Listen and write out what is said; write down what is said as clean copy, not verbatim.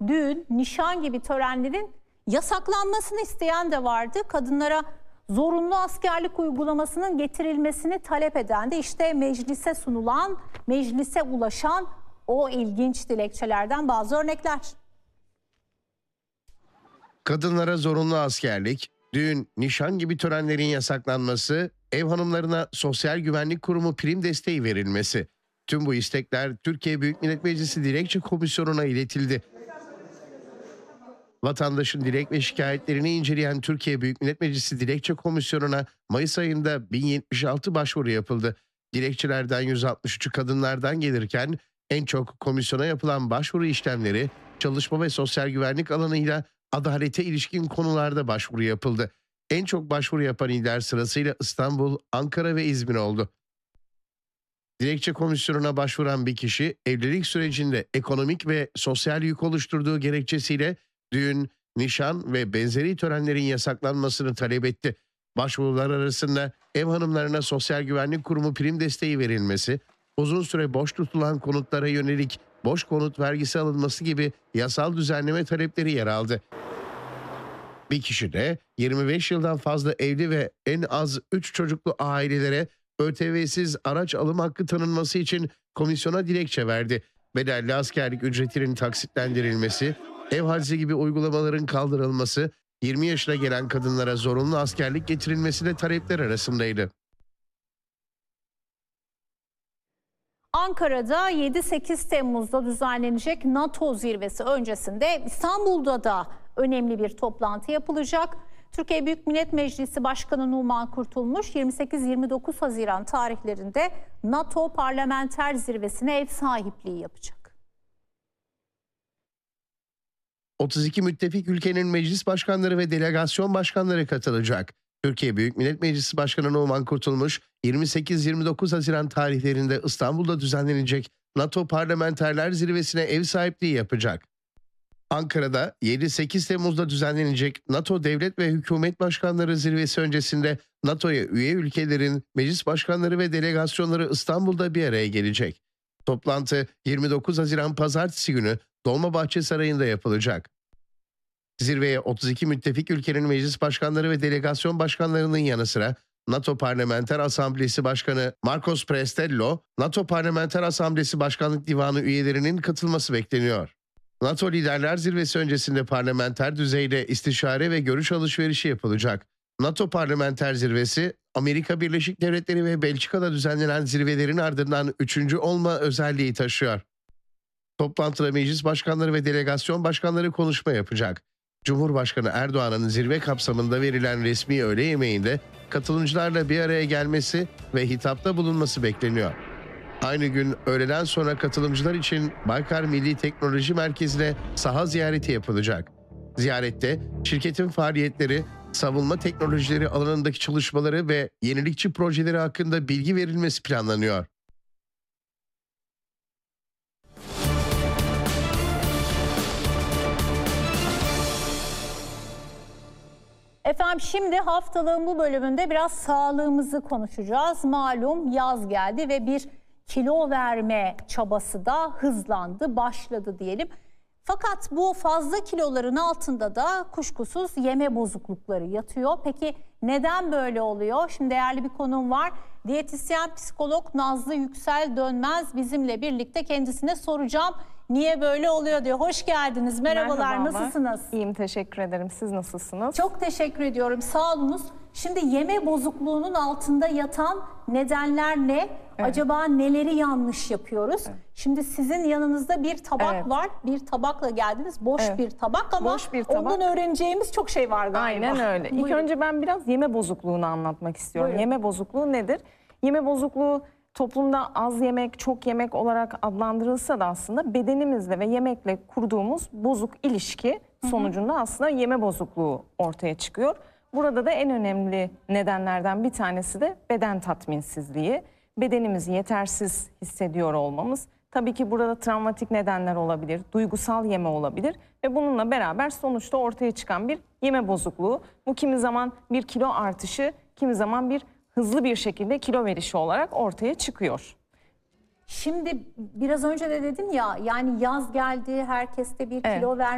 düğün, nişan gibi törenlerin yasaklanmasını isteyen de vardı. Kadınlara zorunlu askerlik uygulamasının getirilmesini talep eden de işte meclise sunulan, meclise ulaşan o ilginç dilekçelerden bazı örnekler. Kadınlara zorunlu askerlik, düğün, nişan gibi törenlerin yasaklanması, ev hanımlarına Sosyal Güvenlik Kurumu prim desteği verilmesi. Tüm bu istekler Türkiye Büyük Millet Meclisi Dilekçe Komisyonu'na iletildi. Vatandaşın dilek ve şikayetlerini inceleyen Türkiye Büyük Millet Meclisi Dilekçe Komisyonu'na Mayıs ayında 1076 başvuru yapıldı. Dilekçelerden 163'ü kadınlardan gelirken en çok komisyona yapılan başvuru işlemleri çalışma ve sosyal güvenlik alanıyla adalete ilişkin konularda başvuru yapıldı. En çok başvuru yapan iller sırasıyla İstanbul, Ankara ve İzmir oldu. Dilekçe komisyonuna başvuran bir kişi evlilik sürecinde ekonomik ve sosyal yük oluşturduğu gerekçesiyle düğün, nişan ve benzeri törenlerin yasaklanmasını talep etti. Başvurular arasında ev hanımlarına Sosyal Güvenlik Kurumu prim desteği verilmesi, uzun süre boş tutulan konutlara yönelik boş konut vergisi alınması gibi yasal düzenleme talepleri yer aldı. Bir kişi de 25 yıldan fazla evli ve en az 3 çocuklu ailelere ÖTV'siz araç alım hakkı tanınması için komisyona dilekçe verdi. Bedelli askerlik ücretinin taksitlendirilmesi, ev hacizi gibi uygulamaların kaldırılması, 20 yaşına gelen kadınlara zorunlu askerlik getirilmesi de talepler arasındaydı. Ankara'da 7-8 Temmuz'da düzenlenecek NATO zirvesi öncesinde İstanbul'da da önemli bir toplantı yapılacak. Türkiye Büyük Millet Meclisi Başkanı Numan Kurtulmuş 28-29 Haziran tarihlerinde NATO Parlamenter Zirvesi'ne ev sahipliği yapacak. 32 müttefik ülkenin meclis başkanları ve delegasyon başkanları katılacak. Türkiye Büyük Millet Meclisi Başkanı Numan Kurtulmuş 28-29 Haziran tarihlerinde İstanbul'da düzenlenecek NATO Parlamenterler Zirvesi'ne ev sahipliği yapacak. Ankara'da 7-8 Temmuz'da düzenlenecek NATO Devlet ve Hükümet Başkanları Zirvesi öncesinde NATO'ya üye ülkelerin meclis başkanları ve delegasyonları İstanbul'da bir araya gelecek. Toplantı 29 Haziran Pazartesi günü Dolmabahçe Sarayı'nda yapılacak. Zirveye 32 müttefik ülkenin meclis başkanları ve delegasyon başkanlarının yanı sıra NATO Parlamenter Asamblesi Başkanı Marcos Prestello, NATO Parlamenter Asamblesi Başkanlık Divanı üyelerinin katılması bekleniyor. NATO Liderler Zirvesi öncesinde parlamenter düzeyde istişare ve görüş alışverişi yapılacak. NATO Parlamenter Zirvesi, Amerika Birleşik Devletleri ve Belçika'da düzenlenen zirvelerin ardından 3. olma özelliği taşıyor. Toplantıda meclis başkanları ve delegasyon başkanları konuşma yapacak. Cumhurbaşkanı Erdoğan'ın zirve kapsamında verilen resmi öğle yemeğinde katılımcılarla bir araya gelmesi ve hitapta bulunması bekleniyor. Aynı gün öğleden sonra katılımcılar için Baykar Milli Teknoloji Merkezi'ne saha ziyareti yapılacak. Ziyarette şirketin faaliyetleri, savunma teknolojileri alanındaki çalışmaları ve yenilikçi projeleri hakkında bilgi verilmesi planlanıyor. Efendim şimdi haftalığın bu bölümünde biraz sağlığımızı konuşacağız. Malum yaz geldi ve bir kilo verme çabası da hızlandı, başladı diyelim. Fakat bu fazla kiloların altında da kuşkusuz yeme bozuklukları yatıyor. Peki neden böyle oluyor? Şimdi değerli bir konuğum var. Diyetisyen psikolog Nazlı Yüksel Dönmez bizimle birlikte, kendisine soracağım. Niye böyle oluyor diyor. Hoş geldiniz. Merhabalar. Nasılsınız? İyiyim, teşekkür ederim. Siz nasılsınız? Çok teşekkür ediyorum. Sağ olunuz. Şimdi yeme bozukluğunun altında yatan nedenler ne? Evet. Acaba neleri yanlış yapıyoruz? Evet. Şimdi sizin yanınızda bir tabak var. Bir tabakla geldiniz. Boş bir tabak ama ondan öğreneceğimiz çok şey var galiba. Aynen öyle. İlk önce ben biraz yeme bozukluğunu anlatmak istiyorum. Buyurun. Yeme bozukluğu nedir? Yeme bozukluğu toplumda az yemek, çok yemek olarak adlandırılsa da aslında bedenimizle ve yemekle kurduğumuz bozuk ilişki sonucunda aslında yeme bozukluğu ortaya çıkıyor. Burada da en önemli nedenlerden bir tanesi de beden tatminsizliği. Bedenimizi yetersiz hissediyor olmamız. Tabii ki burada travmatik nedenler olabilir, duygusal yeme olabilir ve bununla beraber sonuçta ortaya çıkan bir yeme bozukluğu. Bu kimi zaman bir kilo artışı, kimi zaman bir hızlı bir şekilde kilo verişi olarak ortaya çıkıyor. Şimdi biraz önce de dedim ya, yani yaz geldi, herkeste bir kilo verme